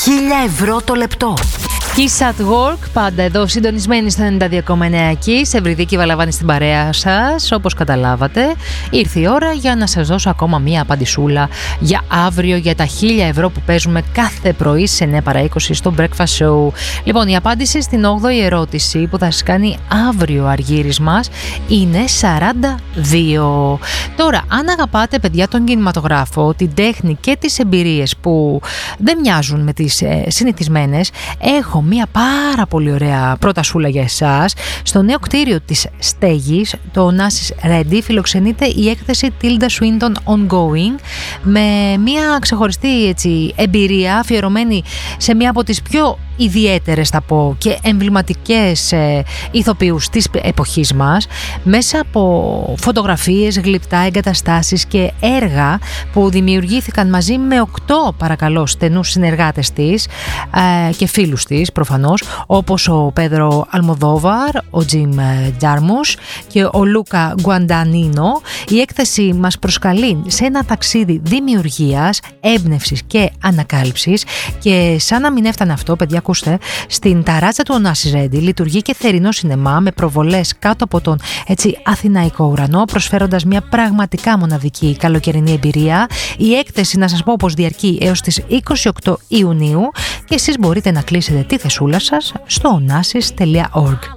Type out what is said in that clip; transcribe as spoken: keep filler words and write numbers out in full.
χίλια ευρώ το λεπτό. Kiss at Work, πάντα εδώ συντονισμένοι στο ενενήντα δύο κόμμα εννέα Kiss, Ευρυδίκη Βαλαβάνη στην παρέα σας. Όπως καταλάβατε, ήρθε η ώρα για να σας δώσω ακόμα μία απαντησούλα για αύριο, για τα χίλια ευρώ που παίζουμε κάθε πρωί σε εννέα παρά είκοσι στο Breakfast Show. Λοιπόν, η απάντηση στην όγδοη ερώτηση που θα σας κάνει αύριο ο Αργύρης μας είναι σαράντα δύο. Τώρα, αν αγαπάτε, παιδιά, τον κινηματογράφο, την τέχνη και τις εμπειρίες που δεν μοιάζουν με τις ε, συνηθισμένες, έχω μία πάρα πολύ ωραία πρότασούλα για εσάς. Στο νέο κτίριο της Στέγης, το Onassis Ready, φιλοξενείται η έκθεση Tilda Swinton Ongoing, με μία ξεχωριστή έτσι, εμπειρία αφιερωμένη σε μία από τις πιο ιδιαίτερες, θα πω, και εμβληματικές ε, ηθοποιούς της εποχής μας, μέσα από φωτογραφίες, γλυπτά, εγκαταστάσεις και έργα που δημιουργήθηκαν μαζί με οκτώ, παρακαλώ, στενούς συνεργάτες της ε, και φίλους της προφανώς, όπως ο Πέδρο Αλμοδόβαρ, ο Τζιμ Τζάρμους και ο Λούκα Γκουαντανίνο. Η έκθεση μας προσκαλεί σε ένα ταξίδι δημιουργίας, έμπνευσης και ανακάλυψης, και σαν να μην έφτανε αυτό, παιδιά, ακούστε, στην ταράτσα του Onassis Ready λειτουργεί και θερινό σινεμά με προβολές κάτω από τον έτσι αθηναϊκό ουρανό, προσφέροντας μια πραγματικά μοναδική καλοκαιρινή εμπειρία. Η έκθεση, να σας πω πως διαρκεί έως τις είκοσι οκτώ Ιουνίου, και εσείς μπορείτε να κλείσετε τη θεσούλα σας στο onassis τελεία org.